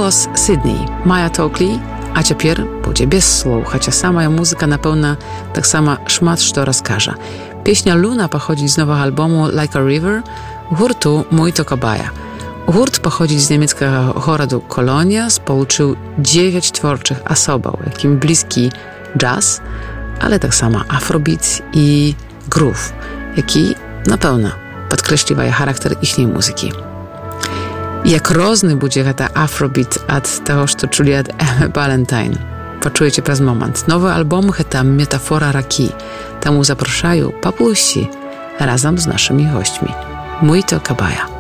głos Sydney, Maja Tokley, a цяпер будзе без слоў, хаця самая музыка, напэўна, таксама шмат што раскажа. Песня «Луна» паходзіць з новага альбому «Like a River» гурту «Muito Kabaya». Гурт паходзіць з нямецкага гораду Колонія, спалучыў 9 творчых асобаў, якім блізкі джаз, ale таксама афробіт і грув, які, напэўна, падкрэслівае характар іхняй музыкі. Jak rozny będzie ta afrobeat od tego, co czuli od Emmy Ballantyne. Poczujecie przez moment. Nowy album to metafora raki. Temu zapraszają papusi razem z naszymi gośćmi. Muito Kabaya.